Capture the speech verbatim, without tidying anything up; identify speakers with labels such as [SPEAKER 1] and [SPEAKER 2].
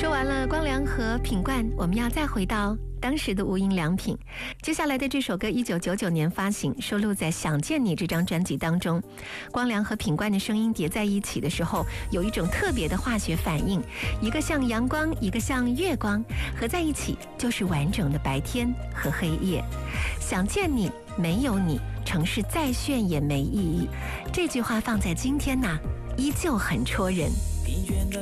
[SPEAKER 1] 说完了光良和品冠，我们要再回到当时的无印良品。接下来的这首歌一九九九年发行，收录在《想见你》这张专辑当中。光良和品冠的声音叠在一起的时候，有一种特别的化学反应，一个像阳光，一个像月光，合在一起就是完整的白天和黑夜。想见你，没有你，城市再炫也没意义。这句话放在今天呐、啊，依旧很戳人。